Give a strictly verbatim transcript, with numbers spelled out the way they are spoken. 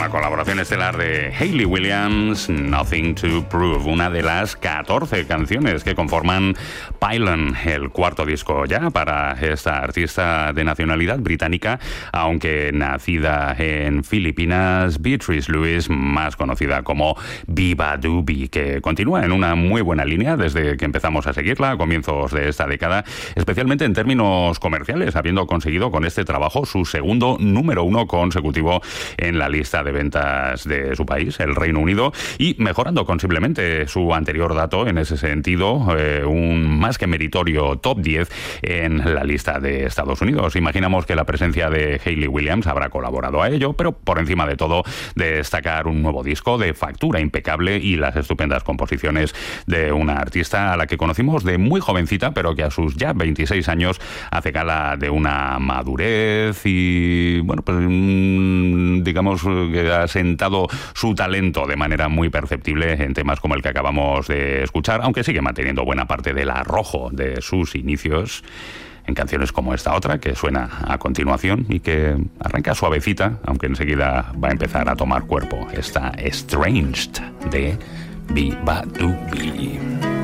colaboración estelar de Hayley Williams, Nothing to Prove, una de las catorce canciones que conforman Pylon, el cuarto disco ya para esta artista de nacionalidad británica, aunque nacida en Filipinas, Beatrice Lewis, más conocida como Viva Doobie, que continúa en una muy buena línea desde que empezamos a seguirla a comienzos de esta década, especialmente en términos comerciales, habiendo conseguido con este trabajo su segundo número uno consecutivo en la lista de ventas de su país, el Reino Unido, y mejorando considerablemente su anterior dato en ese sentido, eh, un más que meritorio top diez en la lista de Estados Unidos. Imaginamos que la presencia de Hayley Williams habrá colaborado a ello, pero por encima de todo, destacar un nuevo disco de factura impecable y las estupendas composiciones de una artista a la que conocimos de muy jovencita, pero que a sus ya veintiséis años hace gala de una madurez y, bueno, pues digamos que ha sentado su talento de manera muy perceptible en temas como el que acabamos de escuchar, aunque sigue manteniendo buena parte del arrojo de sus inicios en canciones como esta otra que suena a continuación y que arranca suavecita, aunque enseguida va a empezar a tomar cuerpo. Esta Estranged de Viva Doobie.